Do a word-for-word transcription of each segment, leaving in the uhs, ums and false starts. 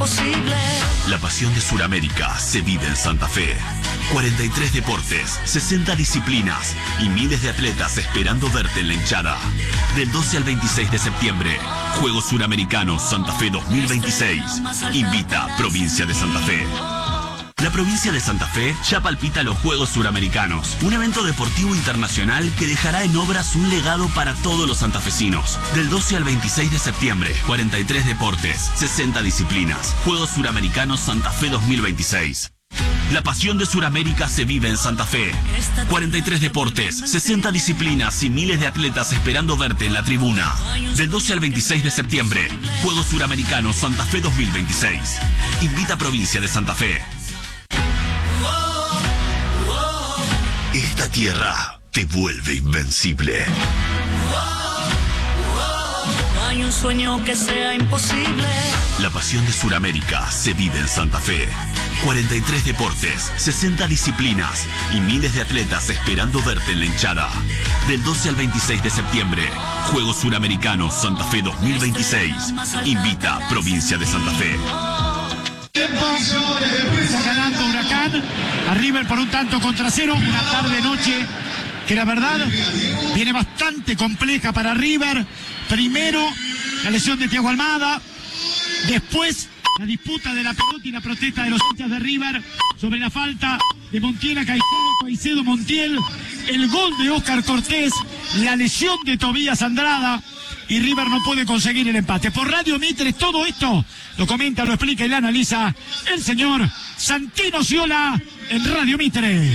imposible. La pasión de Sudamérica se vive en Santa Fe. cuarenta y tres deportes, sesenta disciplinas y miles de atletas esperando verte en la hinchada. Del doce al veintiséis de septiembre, Juegos Suramericanos Santa Fe dos mil veintiséis. Invita Provincia de Santa Fe. La provincia de Santa Fe ya palpita los Juegos Suramericanos, un evento deportivo internacional que dejará en obras un legado para todos los santafesinos. Del doce al veintiséis de septiembre, cuarenta y tres deportes, sesenta disciplinas. Juegos Suramericanos Santa Fe dos mil veintiséis. La pasión de Sudamérica se vive en Santa Fe. cuarenta y tres deportes, sesenta disciplinas y miles de atletas esperando verte en la tribuna. Del doce al veintiséis de septiembre, Juegos Suramericanos Santa Fe dos mil veintiséis. Invita a Provincia de Santa Fe. Esta tierra te vuelve invencible. No hay un sueño que sea imposible. La pasión de Sudamérica se vive en Santa Fe. cuarenta y tres deportes, sesenta disciplinas y miles de atletas esperando verte en la hinchada. Del doce al veintiséis de septiembre, Juegos Suramericanos Santa Fe dos mil veintiséis. Invita Provincia de Santa Fe. Está ganando Huracán a River por un tanto contra cero. Una tarde-noche que la verdad viene bastante compleja para River. Primero la lesión de Thiago Almada, después la disputa de la pelota y la protesta de los hinchas de River sobre la falta de Montiel a Caicedo, Caicedo Montiel, el gol de Óscar Cortés, la lesión de Tobías Andrada, y River no puede conseguir el empate. Por Radio Mitre todo esto lo comenta, lo explica y lo analiza el señor Santino Sciola en Radio Mitre.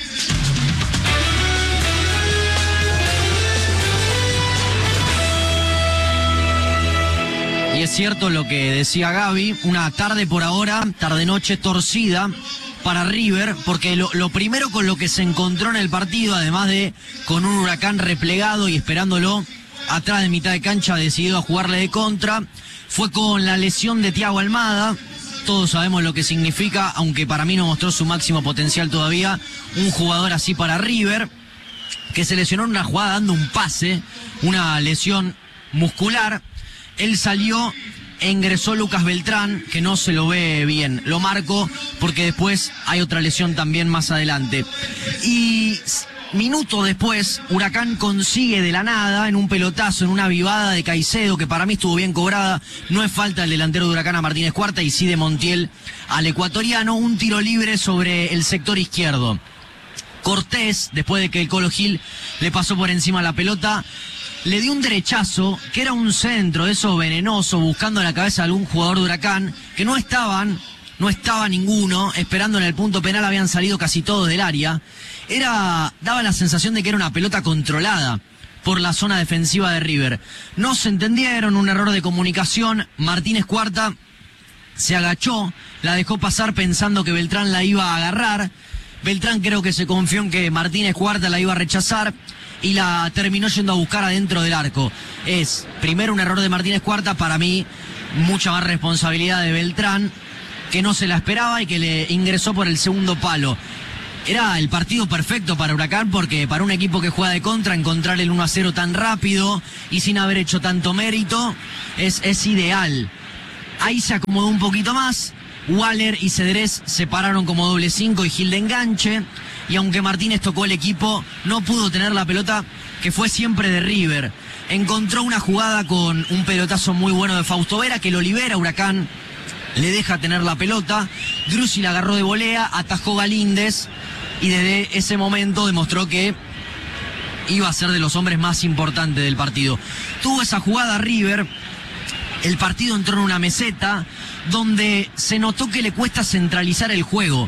Y es cierto lo que decía Gaby, una tarde por ahora, tarde-noche torcida para River, porque lo, lo primero con lo que se encontró en el partido, además de con un Huracán replegado y esperándolo atrás de mitad de cancha, decidido a jugarle de contra, fue con la lesión de Thiago Almada. Todos sabemos lo que significa, aunque para mí no mostró su máximo potencial todavía, un jugador así para River, que se lesionó en una jugada dando un pase, una lesión muscular. Él salió e ingresó Lucas Beltrán, que no se lo ve bien. Lo marco porque después hay otra lesión también más adelante. Y minutos después, Huracán consigue de la nada, en un pelotazo, en una vivada de Caicedo, que para mí estuvo bien cobrada. No es falta del delantero de Huracán a Martínez Cuarta, y sí de Montiel al ecuatoriano. Un tiro libre sobre el sector izquierdo. Cortés, después de que el Colo Gil le pasó por encima la pelota, le dio un derechazo, que era un centro, eso venenoso, buscando la cabeza de algún jugador de Huracán, que no estaban, no estaba ninguno, esperando en el punto penal, habían salido casi todos del área. Era, daba la sensación de que era una pelota controlada por la zona defensiva de River. No se entendieron, un error de comunicación. Martínez Cuarta se agachó, la dejó pasar pensando que Beltrán la iba a agarrar. Beltrán creo que se confió en que Martínez Cuarta la iba a rechazar y la terminó yendo a buscar adentro del arco. Es primero un error de Martínez Cuarta, para mí mucha más responsabilidad de Beltrán, que no se la esperaba y que le ingresó por el segundo palo. Era el partido perfecto para Huracán, porque para un equipo que juega de contra, encontrar el uno a cero tan rápido y sin haber hecho tanto mérito es, es ideal. Ahí se acomodó un poquito más. Waller y Cedrés se pararon como doble cinco y Gil de enganche. Y aunque Martínez tocó el equipo, no pudo tener la pelota, que fue siempre de River. Encontró una jugada con un pelotazo muy bueno de Fausto Vera, que lo libera Huracán, le deja tener la pelota. Drussi la agarró de volea, atajó Galíndez, y desde ese momento demostró que iba a ser de los hombres más importantes del partido. Tuvo esa jugada River, el partido entró en una meseta donde se notó que le cuesta centralizar el juego.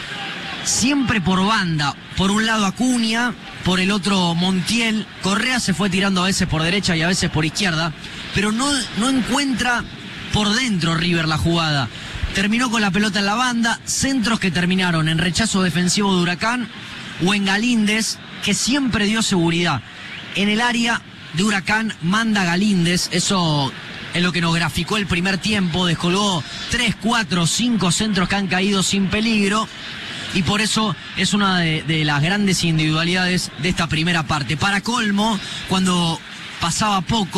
Siempre por banda, por un lado Acuña, por el otro Montiel. Correa se fue tirando a veces por derecha y a veces por izquierda, pero no, no encuentra por dentro River la jugada. Terminó con la pelota en la banda, centros que terminaron en rechazo defensivo de Huracán o en Galíndez, que siempre dio seguridad. En el área de Huracán manda Galíndez, eso es lo que nos graficó el primer tiempo, descolgó tres, cuatro, cinco centros que han caído sin peligro. Y por eso es una de, de las grandes individualidades de esta primera parte. Para colmo, cuando pasaba poco,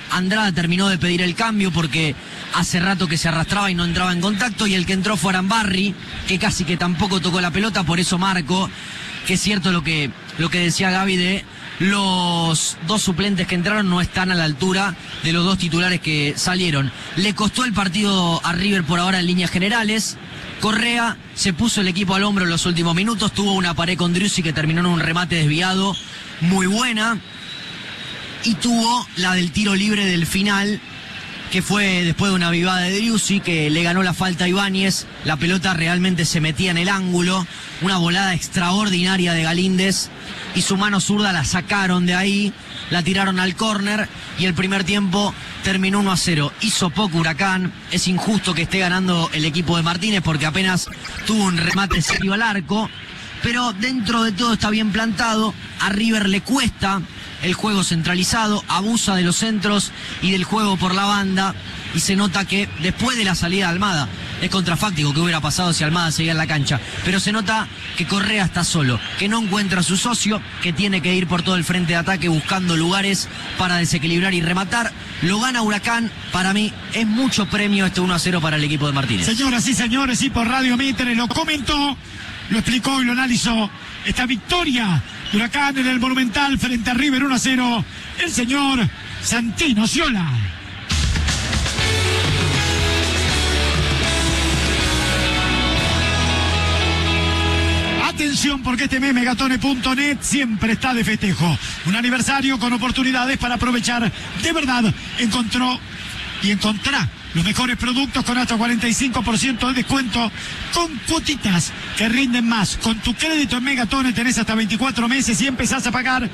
Andrada terminó de pedir el cambio porque hace rato que se arrastraba y no entraba en contacto, y el que entró fue Arambarri, que casi que tampoco tocó la pelota, por eso marco, que es cierto lo que, lo que decía Gaby de los dos suplentes que entraron no están a la altura de los dos titulares que salieron. Le costó el partido a River por ahora en líneas generales. Correa se puso el equipo al hombro en los últimos minutos, tuvo una pared con Driussi que terminó en un remate desviado muy buena, y tuvo la del tiro libre del final, que fue después de una vivada de Driussi que le ganó la falta a Ibáñez. La pelota realmente se metía en el ángulo, una volada extraordinaria de Galíndez, y su mano zurda la sacaron de ahí, la tiraron al córner, y el primer tiempo terminó uno a cero. Hizo poco Huracán, es injusto que esté ganando el equipo de Martínez porque apenas tuvo un remate serio al arco, pero dentro de todo está bien plantado. A River le cuesta el juego centralizado, abusa de los centros y del juego por la banda, y se nota que después de la salida de Almada, es contrafáctico que hubiera pasado si Almada seguía en la cancha, pero se nota que Correa está solo, que no encuentra a su socio, que tiene que ir por todo el frente de ataque buscando lugares para desequilibrar y rematar. Lo gana Huracán, para mí es mucho premio este uno a cero para el equipo de Martínez. Señoras y señores, y por Radio Mitre lo comentó, lo explicó y lo analizó esta victoria de Huracán en el Monumental frente a River uno a cero, el señor Santino Sciola. Atención, porque este mes megatone punto net siempre está de festejo. Un aniversario con oportunidades para aprovechar. De verdad, encontró y encontrá los mejores productos con hasta cuarenta y cinco por ciento de descuento, con cuotitas que rinden más. Con tu crédito en Megatone tenés hasta veinticuatro meses y empezás a pagar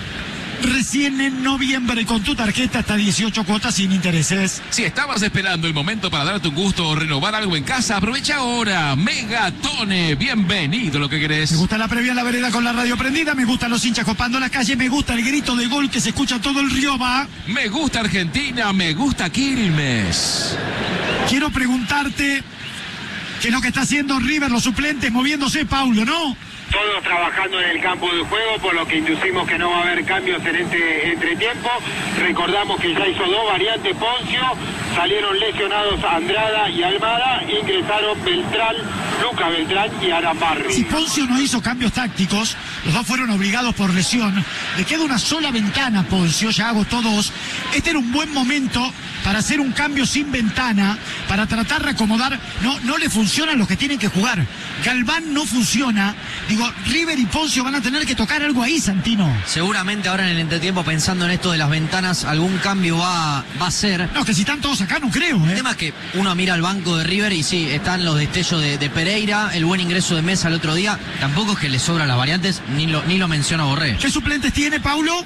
recién en noviembre, con tu tarjeta hasta dieciocho cuotas sin intereses. Si estabas esperando el momento para darte un gusto o renovar algo en casa, aprovecha ahora. Megatone, bienvenido lo que querés. Me gusta la previa en la vereda con la radio prendida, me gustan los hinchas copando las calles, me gusta el grito de gol que se escucha todo el río va. Me gusta Argentina, me gusta Quilmes. Quiero preguntarte qué es lo que está haciendo River, los suplentes moviéndose, Paulo, ¿no? Todos trabajando en el campo de juego, por lo que inducimos que no va a haber cambios en este entretiempo. Recordamos que ya hizo dos variantes Poncio, salieron lesionados Andrada y Almada, ingresaron Beltrán, Lucas Beltrán y Arambarri. Si Poncio no hizo cambios tácticos, los dos fueron obligados por lesión, le queda una sola ventana a Poncio, ya agotó dos. Este era un buen momento para hacer un cambio sin ventana, para tratar de acomodar. No, no le funcionan los que tienen que jugar. Galván no funciona. Digo, River y Poncio van a tener que tocar algo ahí, Santino. Seguramente ahora en el entretiempo, pensando en esto de las ventanas, algún cambio va, va a ser. No, que si están todos acá no creo, ¿eh? El tema es que uno mira al banco de River y sí, están los destellos de, de Pereira, el buen ingreso de Mesa el otro día. Tampoco es que le sobran las variantes, ni lo, ni lo menciona Borré. ¿Qué suplentes tiene, Paulo?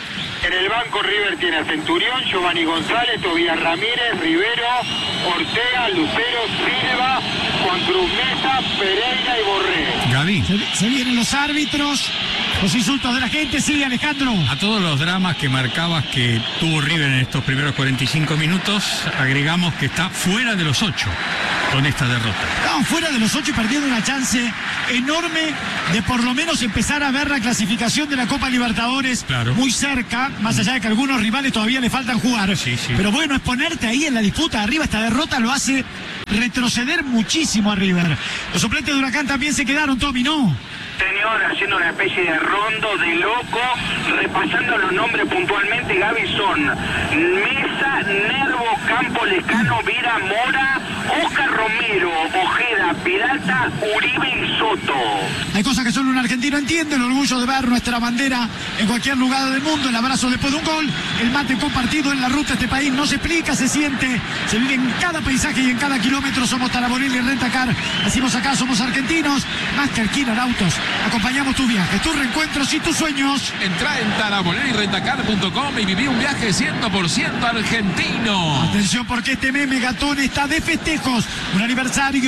En el banco River tiene a Centurión, Giovanni González, Tobías Ramírez, Rivero, Ortega, Lucero, Silva, Juan Cruz Mesa, Pereira y Borré. Gaby, Se, se vienen los árbitros, los insultos de la gente. Sí, Alejandro. a todos los dramas que marcabas que tuvo River en estos primeros cuarenta y cinco minutos, agregamos que está fuera de los ocho con esta derrota. Estaban fuera de los ocho y perdiendo una chance enorme de por lo menos empezar a ver la clasificación de la Copa Libertadores. Claro. Muy cerca, más allá de que algunos rivales todavía le faltan jugar. Sí, sí. Pero bueno, es ponerte ahí en la disputa arriba. Esta derrota lo hace retroceder muchísimo a River. Los suplentes de Huracán también se quedaron, Tommy, ¿no? Señor, haciendo una especie de rondo de loco, repasando los nombres puntualmente, Gaby, son Mesa, Nervo, Campo, Lescano, Vira, Mora, Oscar Romero, Ojeda, Peralta, Uribe y Soto. Hay cosas que solo un argentino entiende, el orgullo de ver nuestra bandera en cualquier lugar del mundo, el abrazo después de un gol, el mate compartido en la ruta de este país, no se explica, se siente, se vive en cada paisaje y en cada kilómetro. Somos Taraborelli y Rentacar, decimos acá, somos argentinos, más que alquilar autos, acompañamos tu viaje, tus reencuentros y tus sueños. Entra en taraborelli rentacar punto com y viví un viaje cien por ciento argentino. Atención, porque este mes Megatón está de festejos, un aniversario con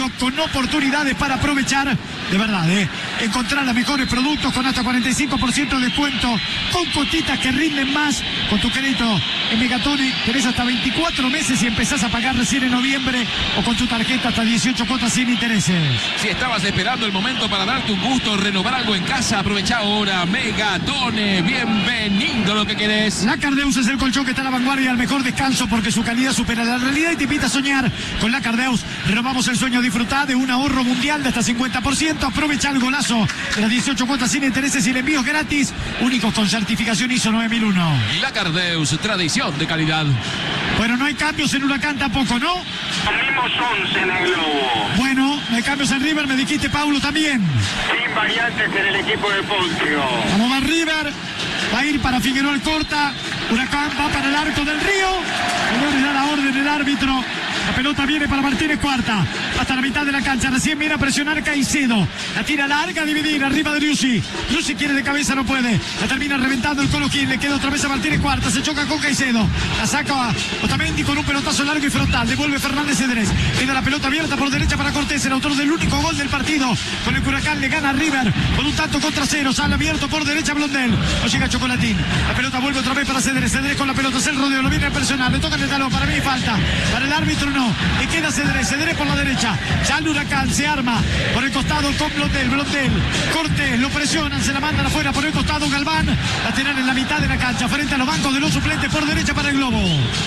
oportunidades para aprovechar, de verdad, ¿eh? Encontrar los mejores productos con hasta cuarenta y cinco por ciento de descuento, con cotitas que rinden más. Con tu crédito en Megatone tenés hasta veinticuatro meses y empezás a pagar recién en noviembre, o con tu tarjeta hasta dieciocho cuotas sin intereses. Si estabas esperando el momento para darte un gusto, renovar algo en casa, aprovecha ahora. Megatone, bienvenido lo que querés. La Cardeus es el colchón que está a la vanguardia, al mejor descanso, porque su calidad supera la realidad y te invita a soñar. Con la Cardeus renovamos el sueño, disfrutar de un ahorro mundial de hasta cincuenta por ciento. Aprovecha el golazo de las dieciocho cuotas sin intereses y el envío gratis, únicos con certificación I S O nueve mil uno. La Cardeus, tradición de calidad. Bueno, no hay cambios en Huracán tampoco, ¿no? Los mismos once en el globo. Bueno, no hay cambios en River, me dijiste, Paulo, también. Sin variantes en el equipo de Poncio. Vamos a River, va a ir para Figueroa Alcorta, Huracán va para el arco del Río. Señores, da la orden el árbitro. La pelota viene para Martínez Cuarta, hasta la mitad de la cancha, recién viene a presionar Caicedo. La tira larga a dividir, arriba de Riusi. Riusi quiere de cabeza, no puede. La termina reventando el Colo Gil, le queda otra vez a Martínez Cuarta, se choca con Caicedo. La saca a Otamendi con un pelotazo largo y frontal. Devuelve Fernández Cedrés. Queda la pelota abierta por derecha para Cortés, el autor del único gol del partido. Con el Huracán le gana a River con un tanto contra cero. Sale abierto por derecha Blondel. No llega Chocolatín. La pelota vuelve otra vez para Cedrés. Cedrés con la pelota, es el rodeo, lo viene a presionar. Le toca el talón, para mí falta. Para el árbitro no. Le queda Cedrés. Cedrés por la derecha. Ya el Huracán se arma por el costado con Blondel. Blondel. Cortés, lo presionan, se la mandan afuera por el costado Galván. Lateral en la mitad de la cancha, frente a los bancos de los suplentes por derecha para el Globo.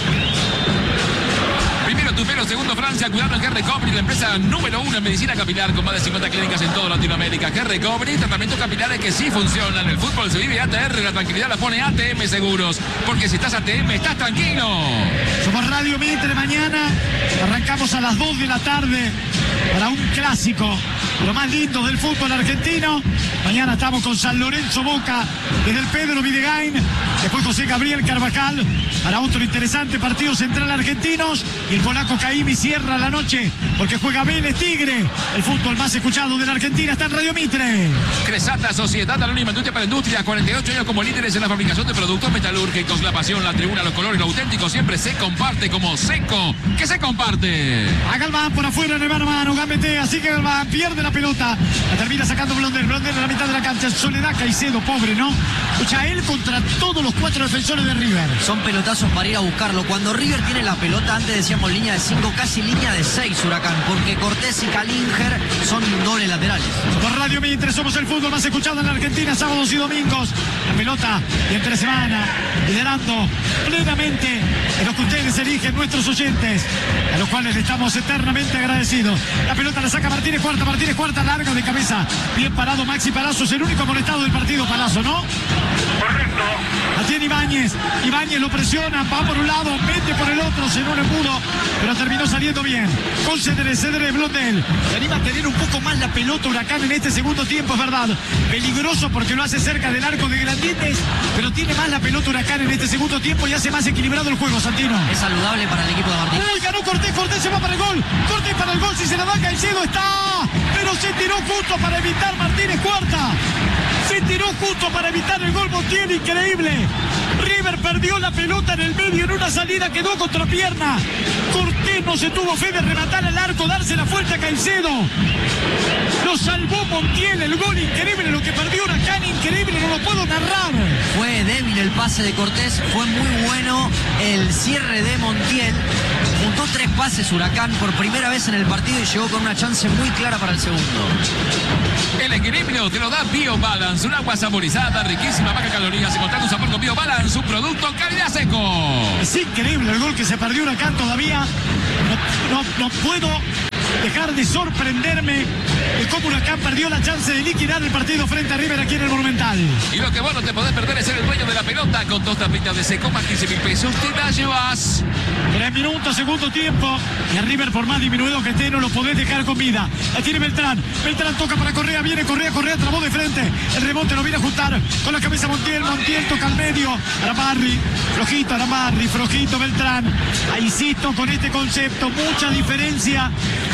Primero Tupelo, segundo Francia, cuidado en G Recovery, la empresa número uno en medicina capilar con más de cincuenta clínicas en toda Latinoamérica. G Recovery, tratamientos capilares que sí funcionan. El fútbol se vive A T R, la tranquilidad la pone A T M Seguros, porque si estás A T M estás tranquilo. Somos Radio Mitre mañana, arrancamos a las dos de la tarde para un clásico, lo más lindo del fútbol argentino. Mañana estamos con San Lorenzo Boca desde el Pedro Videgain, después José Gabriel Carvajal para otro interesante partido central argentinos, y el polaco Caimi cierra la noche porque juega Vélez Tigre. El fútbol más escuchado de la Argentina está en Radio Mitre. Cresata, Sociedad Anónima Industria para Industria, cuarenta y ocho años como líderes en la fabricación de productos metalúrgicos. La pasión, la tribuna, los colores, lo auténtico siempre se comparte como Seco, que se comparte. A Galván por afuera en el mano a mano, gambetea, así que Galván pierde la pelota, la termina sacando Blondel. Blondel en la mitad de la cancha, Soledad Caicedo, pobre, ¿no? Escucha, él contra todos los cuatro defensores de River. Son pelotazos para ir a buscarlo. Cuando River tiene la pelota, antes decíamos línea de cinco, casi línea de seis Huracán, porque Cortés y Calinger son doble laterales. Por Radio Mitre somos el fútbol más escuchado en la Argentina, sábados y domingos. La pelota y entre semana, liderando plenamente en lo que ustedes eligen, nuestros oyentes, a los cuales le estamos eternamente agradecidos. La pelota la saca Martínez Cuarta, Martínez Cuarta larga de cabeza. Bien parado Maxi Palazzo, es el único molestado del partido, Palazzo, ¿no? Correcto. La tiene Ibáñez, Ibáñez lo presiona, va por un lado, mete por el otro, se no le pudo, pero terminó saliendo bien. Con Cedrés, Cedrés, Blondel. Se anima a tener un poco más la pelota Huracán en este segundo tiempo, es verdad. Peligroso porque lo hace cerca del arco de Grandites, pero tiene más la pelota Huracán en este segundo tiempo y hace más equilibrado el juego, Santino. Es saludable para el equipo de Martín. Uy, ganó Cortés, Cortés se va para el gol. Cortés para el gol, si se la da Caicedo está, pero se tiró justo para evitar Martínez Cuarta. Se tiró justo para evitar el gol Montiel, increíble. River perdió la pelota en el medio en una salida, quedó contra pierna. Cortés no se tuvo fe de rematar el arco, dársela fuerte a Caicedo. Lo salvó Montiel, el gol increíble, lo que perdió Huracán, increíble, no lo puedo narrar. Fue débil el pase de Cortés, fue muy bueno el cierre de Montiel. Juntó tres pases Huracán por primera vez en el partido y llegó con una chance muy clara para el segundo. El equilibrio te lo da BioBalance, un agua saborizada, riquísima, baja calorías, encontrando un sabor con BioBalance, un producto calidad Seco. Es increíble el gol que se perdió Huracán todavía. No, no, no puedo dejar de sorprenderme de cómo Huracán perdió la chance de liquidar el partido frente a River aquí en el Monumental. Y lo que vos no te podés perder es ser el dueño de la pelota. Con dos tapitas de Seco más quince mil pesos te la llevas. Tres minutos, segundo tiempo. Y a River, por más disminuido que esté, no lo podés dejar con vida. La tiene Beltrán. Beltrán toca para Correa. Viene Correa, Correa trabó de frente. El rebote lo viene a juntar con la cabeza Montiel. Montiel toca al medio. Aramarri. Flojito Aramarri. Flojito Beltrán. Ahí insisto con este concepto. Mucha diferencia entre los titulares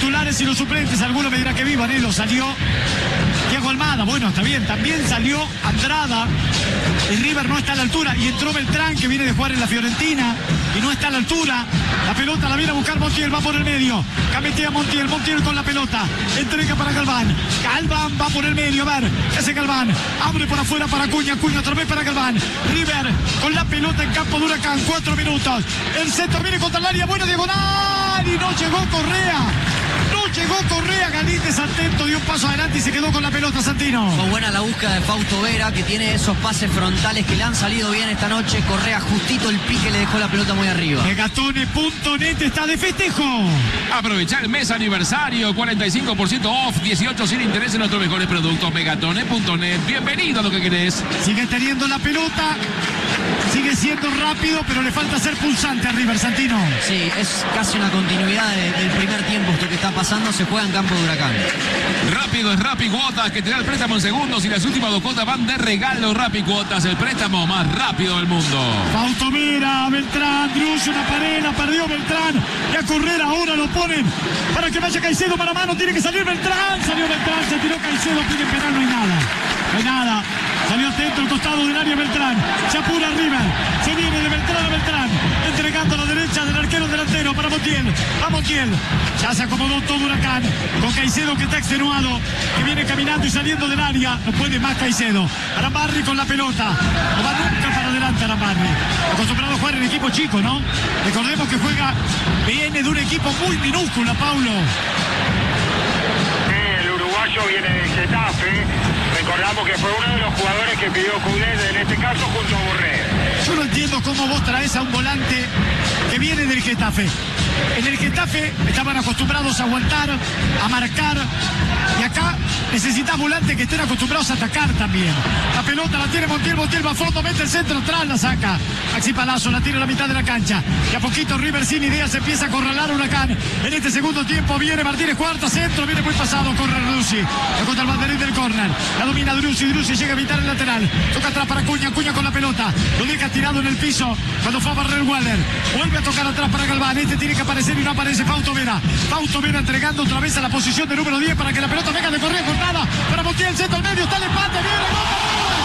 titulares y los suplentes. Alguno me dirá que viva, Nelo. Salió Thiago Almada. Bueno, está bien. También salió Andrada. El River no está a la altura. Y entró Beltrán, que viene de jugar en la Fiorentina. Y no está a la altura. La pelota la viene a buscar Montiel. Va por el medio. Cametea Montiel. Montiel con la pelota. Entrega para Galván. Galván va por el medio. A ver, ¿qué hace Galván? Abre por afuera para Acuña. Acuña otra vez para Galván. River con la pelota en campo de Huracán. Cuatro minutos. El centro viene contra el área. Buena diagonal. Y no llegó Correa. No llegó Correa. Galíndez atento. Dio un paso adelante y se quedó con la pelota, Santino. Fue buena la búsqueda de Fausto Vera, que tiene esos pases frontales que le han salido bien esta noche. Correa justito el pique, le dejó la pelota muy arriba. Megatone punto net está de festejo. Aprovechar el mes aniversario, cuarenta y cinco por ciento off, dieciocho sin interés en nuestros mejores productos. Megatone punto net. Bienvenido a lo que querés. Sigue teniendo la pelota. Sigue siendo rápido, pero le falta ser pulsante a River, Santino. Sí, es casi una continuidad de, del primer tiempo esto que está pasando. Se juega en campo de Huracán. Rápido es Rappi Cuotas, que te da el préstamo en segundos y las últimas dos cuotas van de regalo. Rappi Cuotas, el préstamo más rápido del mundo. Fausto Vera, Beltrán, Drus, una pared, la perdió Beltrán. Y a correr ahora lo ponen para que vaya Caicedo mano a mano. Tiene que salir Beltrán. Salió Beltrán, se tiró Caicedo, pide penal, no hay nada. No hay nada. Salió atento al costado del área Beltrán. Se apura River. Se viene de Beltrán a Beltrán. Entregando a la derecha del arquero delantero para Montiel. A Montiel. Ya se acomodó todo Huracán. Con Caicedo que está extenuado. Que viene caminando y saliendo del área. No puede más Caicedo. Arambarri con la pelota. No va nunca para adelante Arambarri. Acostumbrado a jugar en equipo chico, ¿no? Recordemos que juega. Viene de un equipo muy minúsculo, Paulo. El uruguayo viene del Getafe. Recordamos que fue uno de los jugadores que pidió Coudet, en este caso junto a Borré. Yo no entiendo cómo vos traes a un volante que viene del Getafe. En el Getafe estaban acostumbrados a aguantar, a marcar, y acá necesitas volantes que estén acostumbrados a atacar también. La pelota la tiene Montiel, Montiel va a fondo, mete el centro atrás, la saca. Maxi Palazzo la tira a la mitad de la cancha. Y a poquito River sin ideas se empieza a acorralar a Huracán. En este segundo tiempo viene Martínez Cuarta, centro, viene muy pasado, corre Drussi. Le contra el banderín del córner. La domina Drussi, Drussi llega a evitar el lateral. Toca atrás para Acuña, Acuña con la pelota. Lo deja tirado en el piso cuando fue a barrer Waller. Vuelve a tocar atrás para Galván. Este tiene que aparecer y no aparece Fausto Vera. Fausto Vera entregando otra vez a la posición de número diez para que la pelota venga de correa cortada. Para Montiel, el centro al medio, está el empate, viene el gol.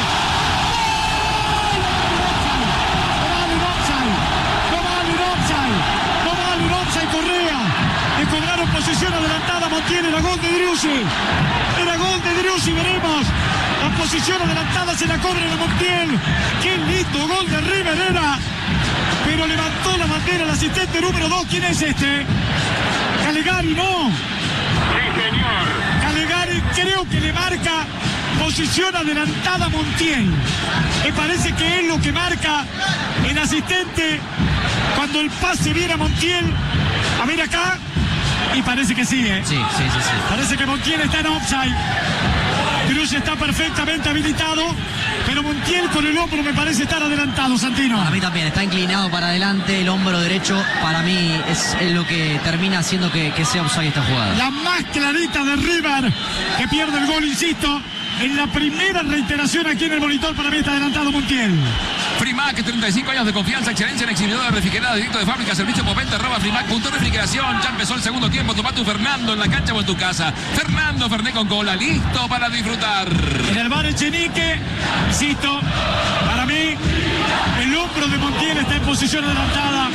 No vale un offside. No vale un offside, Correa. Le cobraron posición adelantada a Montiel. Era gol de Drussi. Era gol de Drussi, veremos. La posición adelantada se la cobran a Montiel. Qué lindo gol de River era. Pero levantó la bandera el asistente número dos. ¿Quién es este? Calegari, no. Sí, señor. Calegari creo que le marca posición adelantada a Montiel. Me parece que es lo que marca el asistente cuando el pase viene a Montiel. A ver acá. Y parece que sí, ¿eh? Sí, sí, sí, sí. Parece que Montiel está en offside. Cruz está perfectamente habilitado, pero Montiel con el hombro me parece estar adelantado, Santino. A mí también, está inclinado para adelante, el hombro derecho, para mí es, es lo que termina haciendo que, que sea offside esta jugada. La más clarita de River, que pierde el gol, insisto, en la primera reiteración aquí en el monitor. Para mí está adelantado Montiel. Frimac, treinta y cinco años de confianza, excelencia en exhibidor de refrigerada directo de fábrica, servicio postventa, arroba frimac punto refrigeración. Ya empezó el segundo tiempo, toma tu Fernando en la cancha o en tu casa. Fernando Fernet con cola, listo para disfrutar. En el bar Echenique, insisto, para mí el hombro de Montiel está en posición adelantada.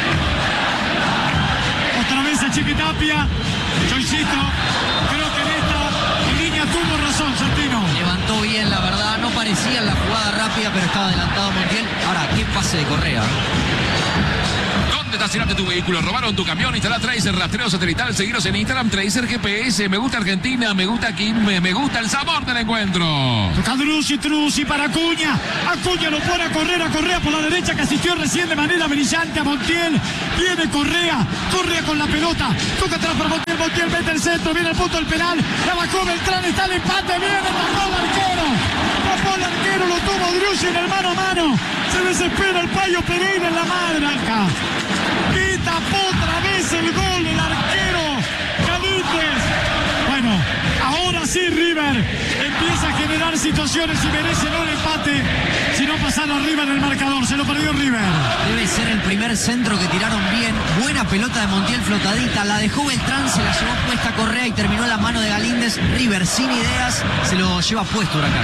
Otra vez a Chiquitapia. Yo insisto, creo que en esta línea tuvo razón, Santino. Levantó bien, la verdad, no parecía en la jugada rápida, pero estaba adelantado Montiel. Ahora, qué pase de Correa. ¿Dónde estacionaste tu vehículo? ¿Robaron tu camión? Instalá Tracer, rastreo satelital, seguiros en Instagram, Tracer G P S. Me gusta Argentina, me gusta Quilmes, me gusta el sabor del encuentro. Toca Drussi, Drussi para Acuña. Acuña lo pone a correr, a Correa por la derecha, que asistió recién de manera brillante a Montiel. Viene Correa, Correa con la pelota. Toca atrás para Montiel, Montiel mete el centro, viene el punto del penal. La bajó Beltrán, está el empate, viene, tapó el arquero. Tapó el arquero, lo tuvo Drussi en el mano a mano. Se desespera el Payo Pereira en la madre acá. Y tapó otra vez el gol el arquero Galíndez. Bueno, ahora sí River empieza a generar generar situaciones y merece no el empate, sino pasar arriba en el marcador. Se lo perdió River. Debe ser el primer centro que tiraron bien. Buena pelota de Montiel flotadita. La dejó Beltrán, se la llevó puesta Correa y terminó en la mano de Galíndez. River sin ideas, se lo lleva puesto Huracán.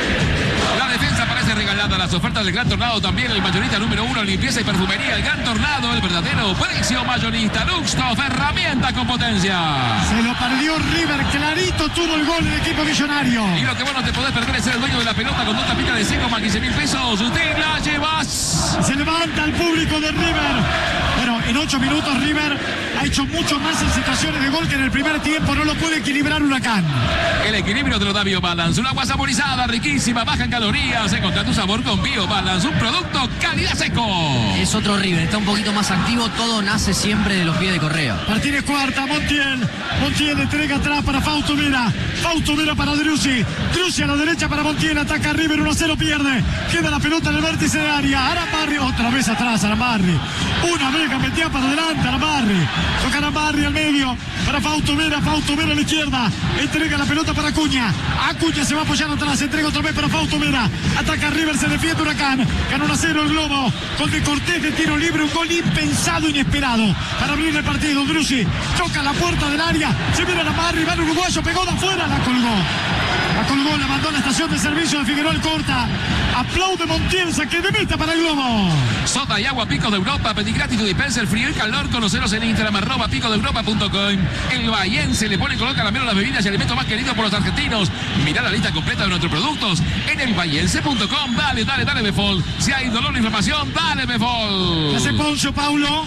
La defensa parece regalada. Las ofertas del Gran Tornado también. El mayorista número uno, limpieza y perfumería. El Gran Tornado, el verdadero precio mayorista. Luxtoff, herramienta con potencia. Se lo perdió River. Clarito tuvo el gol del equipo millonario. Y lo que vos no te podés perder es ser el dueño de la pelota con dos tapitas de seco más quince mil pesos. Usted la llevas. Se levanta el público de River. Bueno, en ocho minutos River ha hecho mucho más en situaciones de gol que en el primer tiempo. No lo puede equilibrar Huracán. El equilibrio te lo da BioBalance. Un agua saborizada, riquísima, baja en calorías. Encontrá tu sabor con BioBalance. Un producto calidad seco. Es otro River, está un poquito más activo. Todo nace siempre de los pies de Correa. Martínez cuarta, Montiel. Montiel entrega atrás para Fausto Vera. Fausto Vera para Driussi. Driussi a la derecha para Montiel. Ataca a River, uno a cero pierde. Queda la pelota en el vértice de área. Arambarri, otra vez atrás Arambarri. Una vez metía para adelante Arambarri. Toca Arambarri al medio para Fausto Vera. Fausto Vera a la izquierda. Entrega la pelota para Acuña. Acuña se va a apoyar atrás. Entrega otra vez para Fausto Vera. Ataca a River, se defiende Huracán. Ganó uno a cero el Globo. Gol de Cortés de tiro libre. Un gol impensado, inesperado. Para abrir el partido. Driussi choca la puerta del área. Se viene Arambarri. Va el uruguayo. Pegó de afuera. La colgó. La colgó. La mandó a la estación de servicio de Figueroa Corta. Aplaude Montiel. Saque de meta para el Globo. Soda y agua Pico de Europa. Pedí gratis tu dispensa el frío y calor. Conoceros en Instagram arroba pico de europa punto com. El bahiense le pone color caramelo a las bebidas y alimentos más queridos por los argentinos. Mirá la lista completa de nuestros productos en el bahiense punto com. Dale, dale, dale, Befol. Si hay dolor o inflamación, dale, Befol. ¿Qué hace Poncio, Paulo?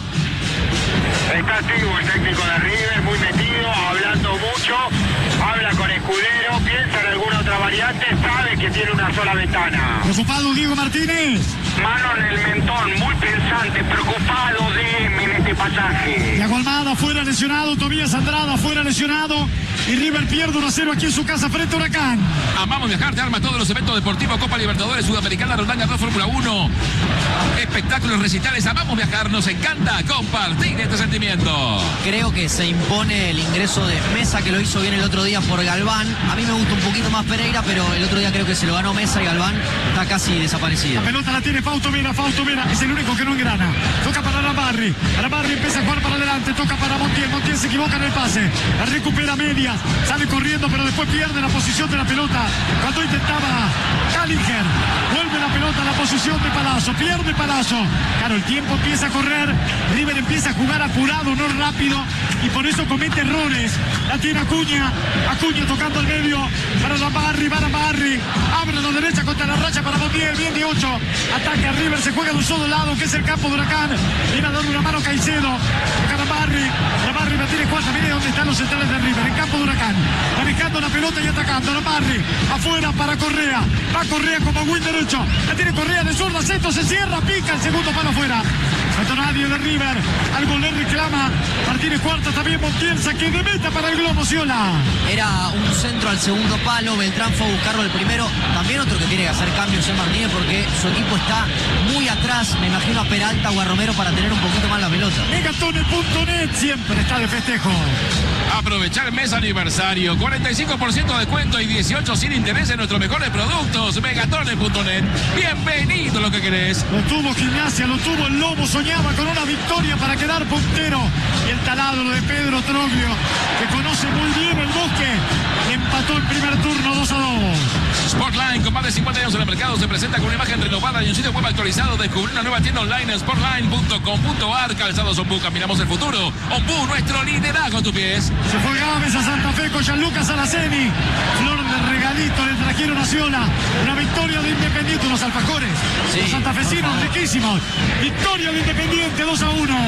Está activo el técnico de River, muy metido, hablando mucho. Habla con Escudero, piensa en alguna otra variante, sabe que tiene una sola ventana. Preocupado Diego Martínez. Mano en el mentón, muy pensante, preocupado de en este pasaje. Thiago Almada fuera lesionado, Tobías Andrada fuera lesionado y River pierde uno a cero aquí en su casa frente a Huracán. Amamos viajar, te arma todos los eventos deportivos, Copa Libertadores, Sudamericana, Roland Garros, Fórmula uno, espectáculos, recitales. Amamos viajar, nos encanta compartir este sentimiento. Creo que se impone el ingreso de Mesa, que lo hizo bien el otro día por Galván. A mí me gusta un poquito más Pereira, pero el otro día creo que se lo ganó Mesa y Galván está casi desaparecido. La pelota la tiene Fausto Vera, Fausto Vera es el único que no engrana. Toca para Arambarri, Arambarri empieza a jugar para adelante, toca para Montiel, Montiel se equivoca en el pase, la recupera medias, sale corriendo pero después pierde la posición de la pelota. Cuando intentaba Callinger, vuelve la pelota a la posición de Palazzo, pierde Palazzo. Claro, el tiempo empieza a correr, River empieza a jugar apurado, no rápido, y por eso comete errores. La tiene Acuña, Acuña tocando al medio para Arambarri, para Arambarri, abre a la derecha contra la racha para Montiel, bien de ocho, ataque a River, se juega de un solo lado que es el campo de Huracán, viene a darle una mano Caicedo, Arambarri, Arambarri la tiene cuarta, mire dónde están los centrales de River, en campo de Huracán, manejando la pelota y atacando, Arambarri, afuera para Correa, va Correa como win derecho, la tiene Correa de zurda, centro, se cierra, pica el segundo palo afuera. Nadie de River, algo le reclama Martínez Cuarta, también Montiel, saque de meta para el Globo Ciola. Era un centro al segundo palo, Beltrán fue a buscarlo el primero. También otro que tiene que hacer cambios es Martínez porque su equipo está muy atrás. Me imagino a Peralta o a Romero para tener un poquito más la pelota. Megatone punto net siempre está de festejo. Aprovechar el mes aniversario, cuarenta y cinco por ciento de descuento y dieciocho sin interés en nuestros mejores productos. Megatone punto net. Bienvenido lo que querés. Lo tuvo Gimnasia, lo tuvo el Lobo, soñaba con una victoria para quedar puntero. Y el taladro de Pedro Troglio, que conoce muy bien el Bosque, empató el primer turno dos a dos. Sportline, con más de cincuenta años en el mercado, se presenta con una imagen renovada y un sitio web actualizado. Descubrir una nueva tienda online en sportline punto com punto ar. Calzados Ombú, caminamos el futuro. Ombú, nuestro liderazgo en tus pies. Se fue Gámez a Santa Fe con Gianluca Salaceni. Flor de regalito le trajeron a Ciola. Una victoria de Independiente, unos alfajores. Sí, los santafesinos riquísimos. Victoria de Independiente dos a uno.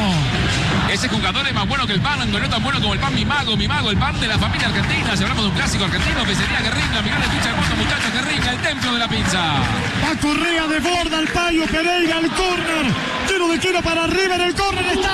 Ese jugador es más bueno que el pan, aunque no tan bueno como el pan Mi Mago. Mi Mago, el pan de la familia argentina. Si hablamos de un clásico argentino, pizzería Guerringa, Miguel de Pincha, hermoso muchachos, Guerringa, el templo de la pizza. Va Correa de borda al payo Pereira, al córner. Tiro de esquina para River, el córner está.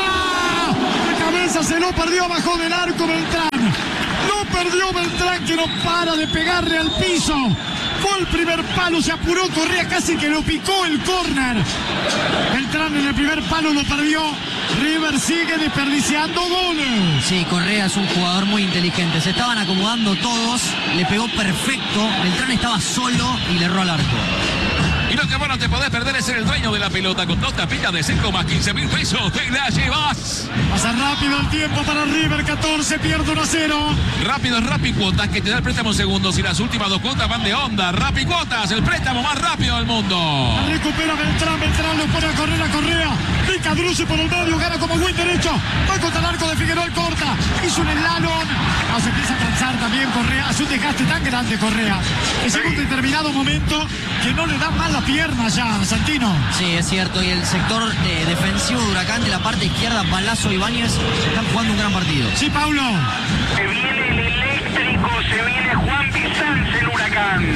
La cabeza se lo perdió abajo del arco Beltrán. No perdió Beltrán, que no para de pegarle al piso. Fue el primer palo, se apuró Correa, casi que lo picó el córner. Beltrán en el primer palo lo perdió. River sigue desperdiciando goles. Sí, Correa es un jugador muy inteligente. Se estaban acomodando todos, le pegó perfecto. Beltrán estaba solo y le erró al arco. Y lo que vos no te podés perder es ser el dueño de la pelota con dos tapitas de cinco más quince mil pesos. ¡Te la llevas! Pasa rápido el tiempo para River, catorce, pierde uno a cero. Rápido, Rapicuotas, que te da el préstamo en segundos y las últimas dos cuotas van de onda. Rapicuotas, el préstamo más rápido del mundo. La recupera Beltrán, Beltrán lo pone a correr a Correa. Pica Drusi por el medio, gana como buen derecho. Va contra el arco de Figueroa, corta. Hizo un slalom. No, se empieza a cansar también Correa. Hace un desgaste tan grande Correa. Que llega un determinado momento que no le da más la pierna ya, Santino. Sí, es cierto. Y el sector eh, defensivo de Huracán, de la parte izquierda, Palazzo y Ibáñez, están jugando un gran partido. Sí, Paulo. Se viene el eléctrico, se viene Juan Bizanz en Huracán.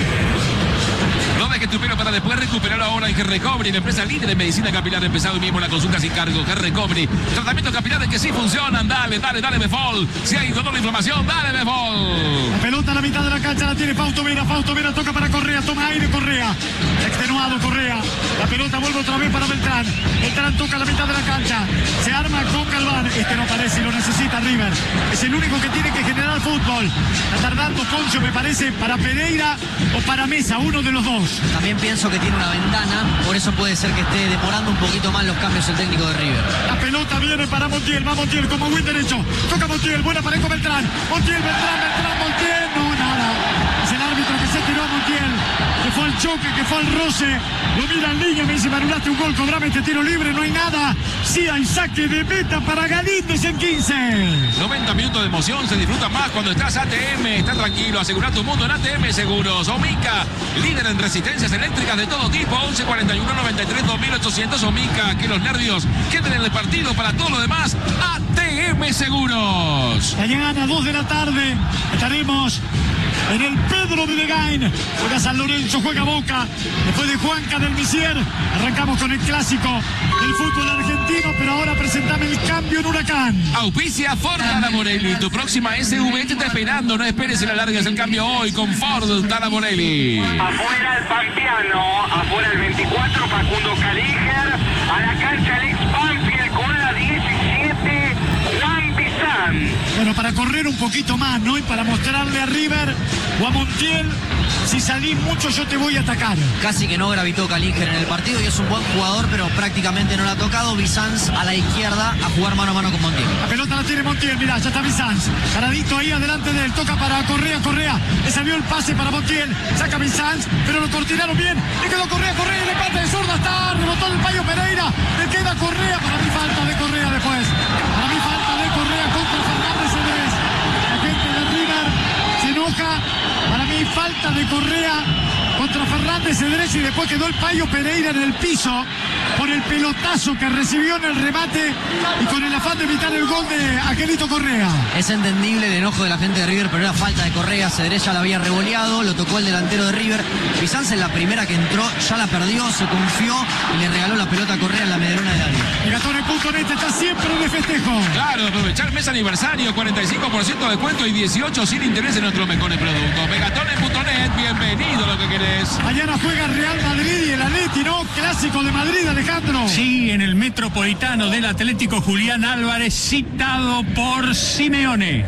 No dejes tu pelo para después recuperarlo ahora en G-Recovery, la empresa líder en medicina capilar. Empezado hoy mismo la consulta sin cargo. G-Recovery, tratamientos capilares que sí funcionan. Dale, dale, dale, Befol. Si hay dolor de inflamación, dale, Befol. La pelota a la mitad de la cancha la tiene Fausto Vera. Fausto Vera toca para Correa, toma aire Correa. Extenuado Correa. La pelota vuelve otra vez para Beltrán. Beltrán toca a la mitad de la cancha. Se arma con Galván. Este no aparece y lo necesita River. Es el único que tiene que generar fútbol. Está tardando Poncio, me parece, para Pereira o para Mesa, uno de los dos. También pienso que tiene una ventana, por eso puede ser que esté demorando un poquito más los cambios el técnico de River. La pelota viene para Montiel, va Montiel como buen derecho. Toca Montiel, buena pareja Beltrán. Montiel, Beltrán, Beltrán, Montiel. No, nada. Es el árbitro que se tiró a Montiel, que fue al choque, que fue al roce. Lo mira en línea, me dice, me anulaste un gol, cobrame este tiro libre, no hay nada. Sí hay saque de meta para Galíndez en quince. noventa minutos de emoción, se disfruta más cuando estás A T M. Está tranquilo, asegura tu mundo en A T M Seguros. Omica, líder en resistencias eléctricas de todo tipo. once cuarenta y uno noventa y tres dos mil ochocientos. Omica, que los nervios queden en el partido. Para todo lo demás, A T M Seguros. Mañana, dos de la tarde, estaremos en el Pedro de Legain. Juega San Lorenzo, juega Boca. Después de Juanca del Misier, arrancamos con el clásico del fútbol argentino, pero ahora presentame el cambio en Huracán. Auspicia Ford Tala Morelli. Tu próxima S U V te está esperando. No esperes y la largues el cambio hoy con Ford Tala Morelli. Afuera el Pampeano, afuera el veinticuatro, Facundo Calíger. A la cancha el ex Banfield con la diecisiete, Juan Bizanz. Bueno, para correr un poquito más, ¿no? Y para mostrarle a River o a Montiel, si salís mucho yo te voy a atacar. Casi que no gravitó Calíger en el partido y es un buen jugador, pero prácticamente no lo ha tocado. Bizanz a la izquierda a jugar mano a mano con Montiel. La pelota la tiene Montiel, mirá, ya está Bizanz. Paradito ahí adelante de él, toca para Correa, Correa. Le salió el pase para Montiel, saca Bizanz, pero lo cortinaron bien. Le quedó Correa, Correa y le pata de zurda, está, rebotó el Payo Pereira. Le queda Correa, para mí falta de Correa después. Para mí falta de Correa contra Fernández Cedrés. La gente de River se enoja. Para mí falta de Correa contra Fernández Cedrés y después quedó el Payo Pereira en el piso por el pelotazo que recibió en el remate y con el afán de evitar el gol de Angelito Correa. Es entendible el enojo de la gente de River, pero era falta de Correa. Cedrés ya la había revoleado, lo tocó el delantero de River. Bizanz en la primera que entró ya la perdió, se confió y le regaló la pelota a Correa en la medrona del área. Megatone punto net está siempre de festejo. Claro, aprovechar mes aniversario, cuarenta y cinco por ciento de descuento y dieciocho sin interés en nuestros mejores productos. Megatone punto net, bienvenido a lo que querés. Mañana juega Real Madrid y el Atleti, ¿no? Clásico de Madrid, Alejandro. Sí, en el Metropolitano del Atlético, Julián Álvarez, citado por Simeone.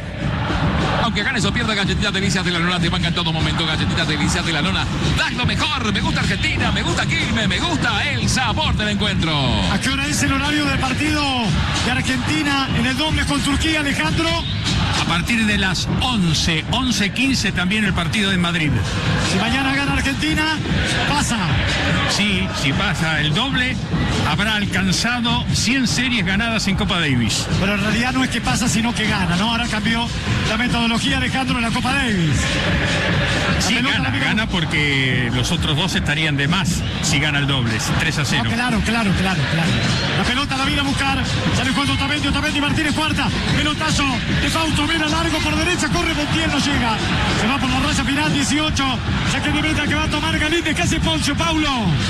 Aunque ganes o pierdas, Galletitas Delicias de la Lona te banca en todo momento. Galletitas Delicias de la Lona, das lo mejor. Me gusta Argentina, me gusta Quilmes, me gusta el sabor del encuentro. ¿A qué hora es el horario del partido de Argentina en el doble con Turquía, Alejandro? A partir de las once, once quince también el partido de Madrid. Si mañana gana Argentina, pasa. Sí, si pasa el doble, habrá alcanzado cien series ganadas en Copa Davis. Pero en realidad no es que pasa, sino que gana, ¿no? Ahora cambió la metodología, Alejandro, en la Copa Davis. La Sí, pelota, gana, la gana porque los otros dos estarían de más si gana el doble, tres a cero. No, claro, claro, claro, claro. La pelota la viene a buscar. Sale jugando Otamendi, Otamendi Martínez cuarta. Pelotazo de Fausto Vera largo por derecha. Corre Montiel, no llega. Se va por la raya final, dieciocho. Saque de meta que va a tomar Galíndez. ¿Qué hace Poncio, Paulo?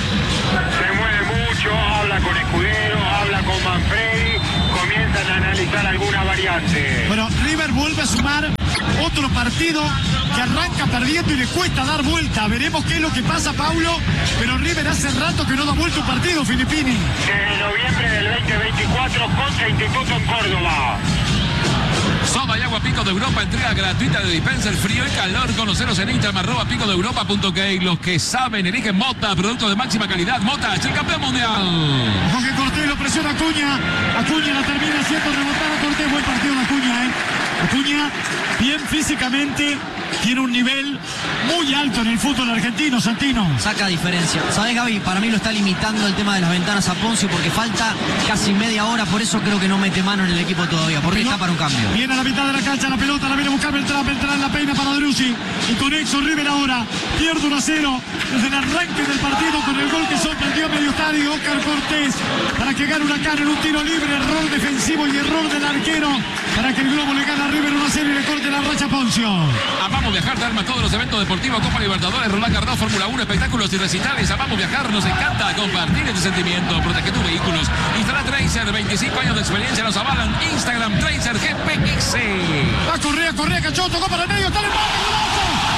Se mueve mucho, habla con Escudero, habla con Manfredi, comienzan a analizar alguna variante. Bueno, River vuelve a sumar otro partido que arranca perdiendo y le cuesta dar vuelta. Veremos qué es lo que pasa, Paulo, pero River hace rato que no da vuelta un partido, Filippini. Desde noviembre del veinte veinticuatro contra Instituto en Córdoba. Soda y agua Pico de Europa, entrega gratuita de dispenser frío y calor. Conoceros en Instagram, arroba pico de europa punto k. Los que saben, eligen Mota, producto de máxima calidad. Mota es el campeón mundial. Jorge Cortés lo presiona Acuña. Acuña la termina haciendo rebotar a Cortés. Buen partido de Acuña, ¿eh? Acuña, bien físicamente, tiene un nivel muy alto en el fútbol argentino, Santino. Saca diferencia. ¿Sabés, Gaby? Para mí lo está limitando el tema de las ventanas a Poncio porque falta casi media hora, por eso creo que no mete mano en el equipo todavía, porque está para un cambio. Viene a la mitad de la cancha, la pelota la viene a buscar Beltrán, Beltrán la peina para Druzzi. Y con Exo River ahora pierde uno a cero desde el arranque del partido con el gol que sorprendió a medio estadio. Oscar Cortés para que gane Huracán en un tiro libre, error defensivo y error del arquero para que el Globo le gane a River uno a cero y le corte la racha a Poncio. Amamos viajar, te arma todos los eventos deportivos, Copa Libertadores, Roland Garros, Fórmula uno, espectáculos y recitales. Amamos viajar, nos encanta compartir este sentimiento. Protege tus vehículos. Instala Tracer, veinticinco años de experiencia nos avalan. Instagram Tracer G P X. Va Correa, Correa, Cachó, tocó para el medio, está en el empate, golazo.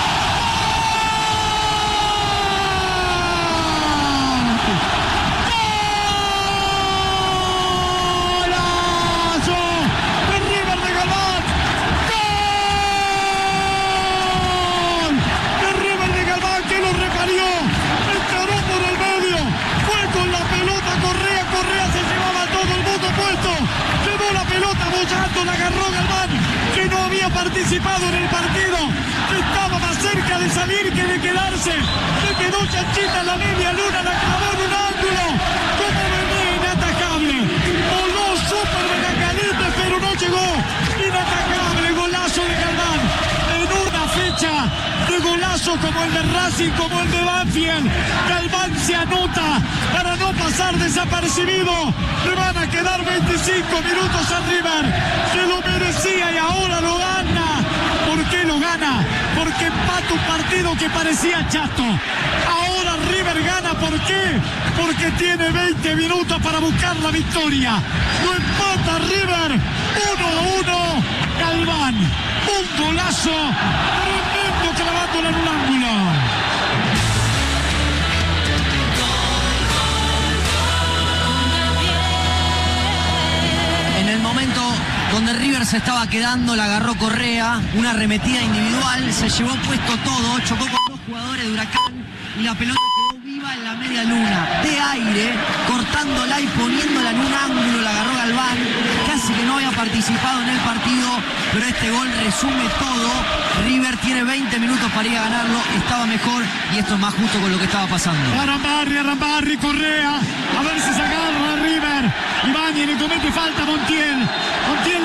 La agarró Galván, que no había participado en el partido, estaba más cerca de salir que de quedarse, se quedó chanchita en la media luna, la clavó en un ángulo, como venía inatacable, voló súper megacaliente, pero no llegó, inatacable, golazo de Galván, en una fecha de golazo como el de Racing, como el de Banfield, Galván se anota para no pasar desapercibido, le van a quedar veinticinco minutos a River, se lo merecía y ahora lo gana. ¿Por qué lo gana? Porque empata un partido que parecía chato. Ahora River gana, ¿por qué? Porque tiene veinte minutos para buscar la victoria. Lo empata River, uno a uno, Galván, un golazo tremendo clavándola en un ángulo. En el momento donde River se estaba quedando, la agarró Correa, una arremetida individual, se llevó puesto todo, chocó con dos jugadores de Huracán y la pelota quedó viva en la media luna, de aire, cortándola y poniéndola en un ángulo, la agarró Galván, casi que no había participado en el partido, pero este gol resume todo. River tiene veinte minutos para ir a ganarlo, estaba mejor y esto es más justo con lo que estaba pasando. Arambarri, Arambarri, Correa, a ver si se agarra River. Ibáñez le comete falta a Montiel. Montiel,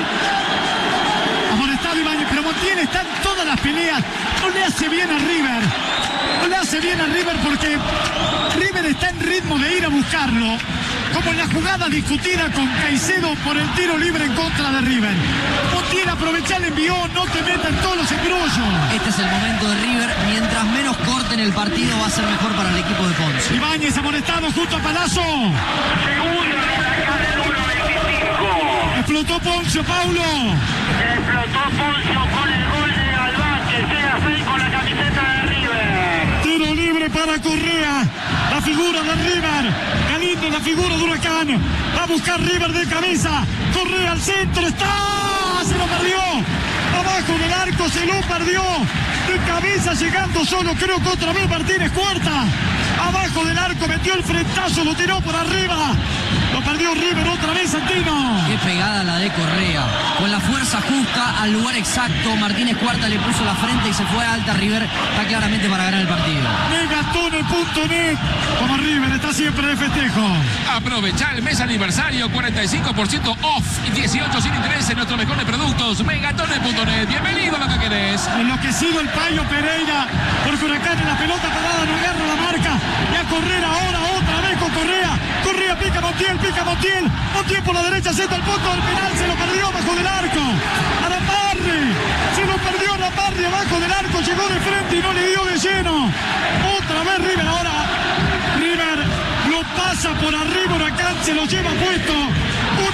amonestado Ibáñez, pero Montiel está en todas las peleas. No le hace bien a River. No le hace bien a River porque River está en ritmo de ir a buscarlo. Como en la jugada discutida con Caicedo por el tiro libre en contra de River. Montiel, aprovecha el envío, no te metan todos los embrollos. Este es el momento de River, mientras menos corten el partido va a ser mejor para el equipo de Ponce. Ibáñez amonestado junto a Palazzo. Segundo Huracán del número veinticinco. Explotó Poncio, Paulo. Explotó Poncio con el gol de Galván, que llega seis con la camiseta de River. Tiro libre para Correa. La figura de River. Galindo, la figura de Huracán. Va a buscar River de cabeza. Correa al centro. Está. Se lo perdió. Abajo del arco se lo perdió. De cabeza llegando solo. Creo que otra vez Martínez Cuarta. Abajo del arco metió el frentazo. Lo tiró por arriba. Lo perdió River otra vez, Santino. Qué pegada la de Correa. Con la fuerza justa al lugar exacto. Martínez Cuarta le puso la frente y se fue a alta. River está claramente para ganar el partido. Megatone punto net. Como River está siempre de festejo. Aprovecha el mes aniversario, cuarenta y cinco por ciento off y dieciocho sin interés en nuestros mejores productos. Megatone punto net. Bienvenido a lo que querés. Enloquecido el Payo Pereira. Porque Huracán en la pelota parada no agarra la marca. Y a correr ahora otra vez con Correa. Correa pica Montiel, pica Montiel. Montiel por la derecha, senta el punto del penal. Se lo perdió bajo del arco. Arambarri. Se lo perdió Arambarri abajo del arco. Llegó de frente y no le dio de lleno. Otra vez River ahora. River lo pasa por arriba. Huracán se lo lleva puesto. Un Huracán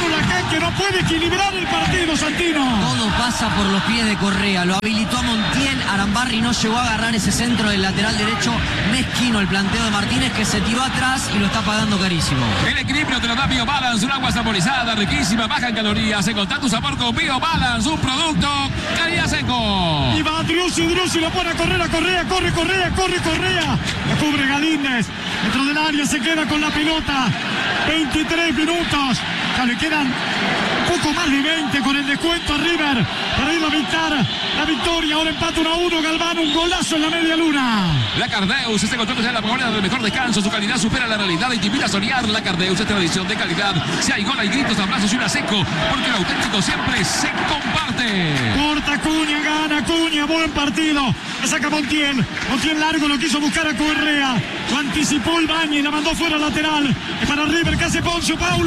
Huracán que no puede equilibrar el partido, Santino. Todo pasa por los pies de Correa. Lo habilitó a Montiel. Arambarri no llegó a agarrar ese centro del lateral derecho. Mezquino el planteo de Martínez, que se tiró atrás y lo está pagando carísimo. El equilibrio te lo da BioBalance, un agua saborizada, riquísima, baja en calorías. Encontrá tu sabor con BioBalance, un producto calidad seco. Y va Driussi, Driussi lo pone a correr a Correa, corre Correa, corre Correa. La cubre Galíndez. Dentro del área se queda con la pelota. veintitrés minutos. Ya le quedan poco más de veinte con el descuento a River para ir a dictar la victoria. Ahora empata uno a uno. Galván, un golazo en la media luna. La Cardeus, este control es la moneda del mejor descanso. Su calidad supera la realidad y te invita a soñar. La Cardeus es tradición de calidad. Si hay gol, hay gritos, abrazos y una seco, porque el auténtico siempre se comparte. Corta Acuña, gana Acuña, buen partido. Le saca Montiel. Montiel largo, lo quiso buscar a Correa. Lo anticipó el Bañez, la mandó fuera lateral. Es para River, que hace Poncio Paulo.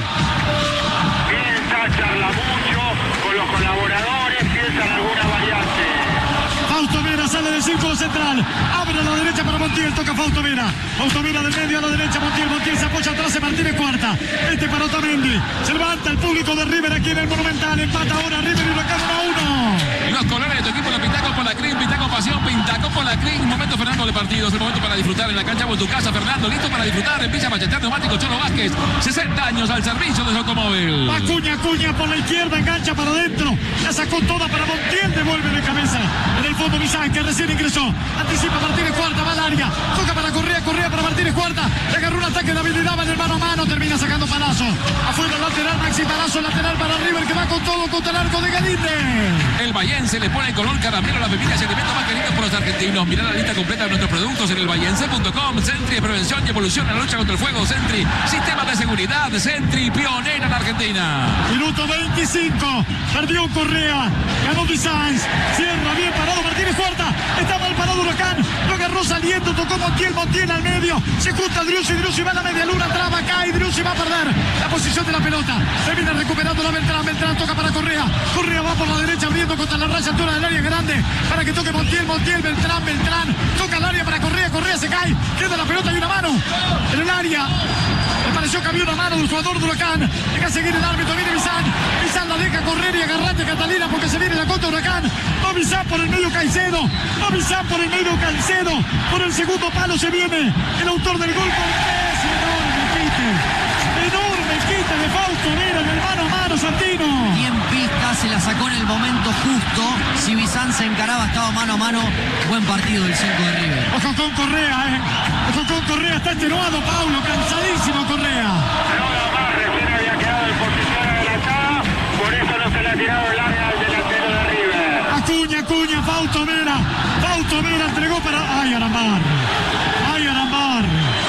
Piensa, charla mucho con los colaboradores, piensa en alguna variante. Fausto Vera sale del círculo central, abre a la derecha para Montiel, toca Fausto Vera. Fausto Vera del medio a la derecha, Montiel, Montiel se apoya atrás de Martínez Cuarta. Este para Otamendi, se levanta el público de River aquí en el Monumental, empata ahora River y Huracán uno a uno. Los colores de tu equipo lo pinta con Polacrín, pinta con pasión, pinta con Polacrín. Momento Fernando de partidos, el momento para disfrutar en la cancha o en tu casa. Fernando, listo para disfrutar, empieza a machetear neumático Cholo Vázquez, sesenta años al servicio de su automóvil. Acuña, Acuña por la izquierda, engancha para adentro, la sacó toda para Montiel, devuelve de cabeza. En el fondo Bizán, que recién ingresó, anticipa Martínez Cuarta, va al área, toca para Correa, Correa para Martínez Cuarta, le agarró un ataque de habilidad, va en el mano a mano, termina sacando Palazzo. Afuera lateral, Maxi Palazzo, lateral para River, que va con todo contra el arco de Galíndez. El Bahiense le pone color caramelo a las bebidas y alimentos más queridos por los argentinos. Mirá la lista completa de nuestros productos en el bahiense punto com. Sentry, prevención y evolución en la lucha contra el fuego. Sentry, sistema de seguridad. Sentry, pionera en Argentina. Minuto veinticinco, perdió Correa, ganó Bizanz, cierra bien parado Martínez Cuarta, está mal parado Huracán, lo agarró saliendo, tocó Montiel, Montiel al medio, se junta Driussi, Driussi va a la media luna, traba, cae, Driussi va a perder la posición de la pelota, se viene recuperando la Beltrán, Beltrán toca para Correa, Correa va por la derecha abriendo contra la raya altura del área grande, para que toque Montiel, Montiel, Beltrán, Beltrán, toca el área para Correa, Correa se cae, queda la pelota y una mano en el área. Me pareció que había una mano del jugador de Huracán. Deja a seguir el árbitro, viene Bizán. Bizán la deja correr y agarrate Catalina porque se viene la contra Huracán. Va Bizán por el medio Caicedo. Va Bizán por el medio Caicedo. Por el segundo palo se viene el autor del gol Cortés. Enorme quite. Enorme quite de Fausto Vera en el mano a mano, Santino. Bien pista, se la sacó en el momento justo. Si Bizán se encaraba, estaba mano a mano. Buen partido del cinco de River. Ojo con Correa, eh. Ojo con Correa, está extenuado Paulo, cansadísimo Correa. No, más, recién había quedado en posición adelantada, por eso no se le ha tirado el área al delantero de River. Acuña, Acuña, Fausto Vera. Fausto Vera entregó para... ¡Ay, Arambar! ¡Ay, Arambar!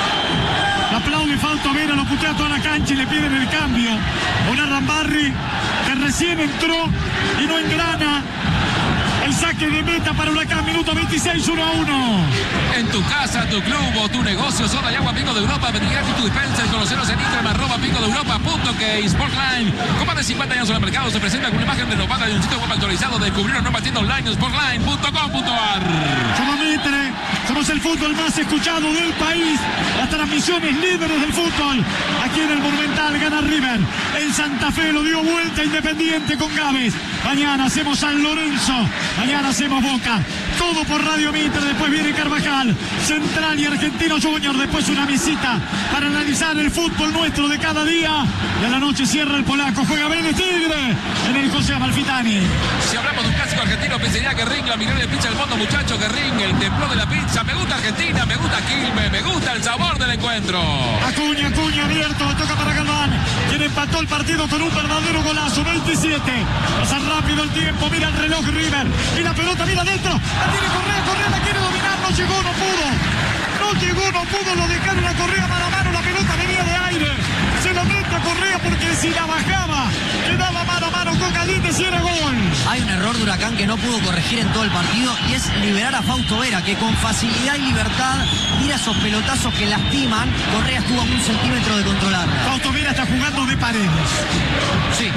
Le aplaude Fausto Vera, lo putea toda la cancha y le piden el cambio. Un Arambarri que recién entró y no engrana. El saque de meta para Huracán, minuto veintiséis, uno a uno. En tu casa, tu club o tu negocio, soda y agua Pingo de Europa, vendría aquí tu dispenser, conoceros en Instagram, arroba pingo de Europa punto k, Sportline. Con más de cincuenta años en el mercado, se presenta con una imagen renovada y un sitio web actualizado. Descubrir una nueva tienda online, sportline punto com punto a r. Somos Mitre, somos el fútbol más escuchado del país. Las transmisiones líderes del fútbol. Aquí en el Monumental gana River. En Santa Fe lo dio vuelta Independiente con Gávez. Mañana hacemos San Lorenzo. Mañana hacemos Boca. Todo por Radio Mitre. Después viene Carvajal, Central y Argentino Junior. Después una visita para analizar el fútbol nuestro de cada día. Y a la noche cierra el polaco. Juega Vélez Tigre en el José Amalfitani. Si hablamos de un clásico argentino, pizzería Guerrín, la mejor de pizza del mundo, muchachos. Guerrín, el templo de la pizza. Me gusta Argentina, me gusta Quilmes, me gusta el sabor del encuentro. Acuña, Acuña abierto, toca para Galván, quien empató el partido con un verdadero golazo. veintisiete, pasa rápido el tiempo, mira el reloj River y la pelota, mira adentro, la tiene Correa, Correa la quiere dominar, no llegó, no pudo, no llegó, no pudo, lo dejaron a Correa mano a mano, la pelota venía de aire, se la mete a Correa porque si la bajaba, quedaba mano a mano con Galíndez y era gol. Hay un error de Huracán que no pudo corregir en todo el partido y es liberar a Fausto Vera, que con facilidad y libertad tira esos pelotazos que lastiman. Correa estuvo a un centímetro de controlarla. Fausto Vera está jugando de Paredes. Sí.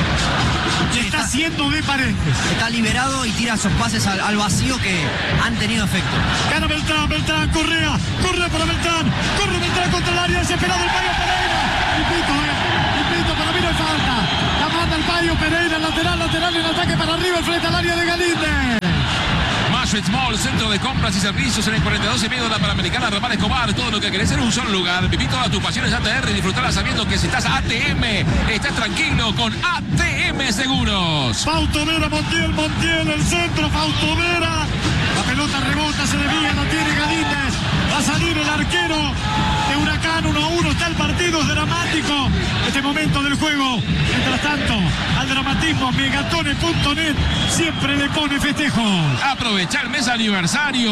Y está haciendo de Paredes. Está liberado y tira esos pases al, al vacío que han tenido efecto. Gana Beltrán, Beltrán, Correa, corre para Beltrán, corre Beltrán contra el área, desesperado el Mario Pereira. Y pito, eh, y pito, para mí no hay falta. Cayo Pereira, lateral, lateral en ataque para River frente al área de Galíndez. Mashwitz Mall, centro de compras y servicios en el cuarenta y dos y medio de la Panamericana Ramal Escobar. Todo lo que querés en un solo lugar. Viví todas tus pasiones A T R y disfrutarla sabiendo que si estás A T M, estás tranquilo con A T M Seguros. Fausto Vera, Montiel, Montiel, el centro, Fausto Vera. La pelota rebota, se desvía, la tiene Galíndez. Va a salir el arquero de Huracán, uno a uno. Está el partido, es dramático este momento del juego. Mientras tanto, al dramatismo, megatone punto net siempre le pone festejos. Aprovecha el mes aniversario.